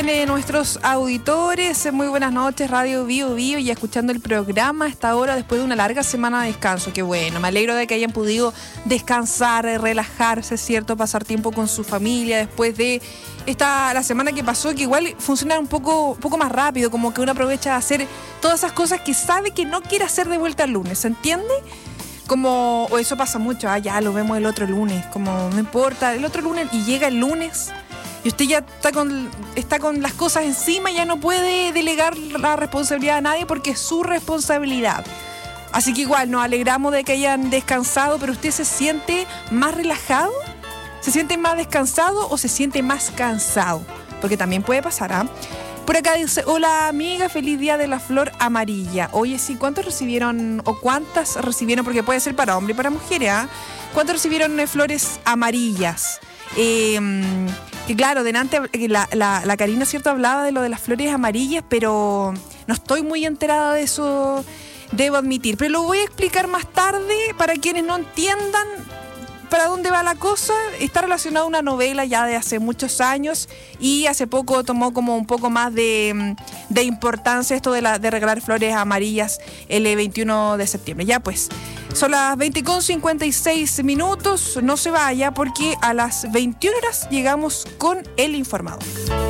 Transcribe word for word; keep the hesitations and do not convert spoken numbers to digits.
Eh, nuestros auditores, muy buenas noches, Radio Bio Bio, y escuchando el programa a esta hora después de una larga semana de descanso. Qué bueno, me alegro de que hayan podido descansar, relajarse, ¿cierto? Pasar tiempo con su familia después de esta la semana que pasó, que igual funciona un poco, un poco más rápido, como que uno aprovecha de hacer todas esas cosas que sabe que no quiere hacer de vuelta el lunes, ¿se entiende? Como, o eso pasa mucho, ah, ya lo vemos el otro lunes, como no importa, el otro lunes, y llega el lunes y usted ya está con, está con las cosas encima, ya no puede delegar la responsabilidad a nadie porque es su responsabilidad. Así que igual nos alegramos de que hayan descansado, pero ¿usted se siente más relajado? ¿Se siente más descansado o se siente más cansado? Porque también puede pasar, ¿ah? ¿eh? Por acá dice, hola amiga, feliz día de la flor amarilla. Oye, sí, ¿cuántos recibieron o cuántas recibieron? Porque puede ser para hombre y para mujer, ¿ah? ¿eh? ¿Cuántos recibieron eh, flores amarillas? Eh, que claro, delante la, la, la Karina, ¿cierto? Hablaba de lo de las flores amarillas, pero no estoy muy enterada de eso, debo admitir. Pero lo voy a explicar más tarde para quienes no entiendan para dónde va la cosa. Está relacionada a una novela ya de hace muchos años y hace poco tomó como un poco más de, de importancia esto de, la, de regalar flores amarillas el veintiuno de septiembre. Ya pues, son las veinte con cincuenta y seis minutos, no se vaya porque a las veintiuna horas llegamos con el informado.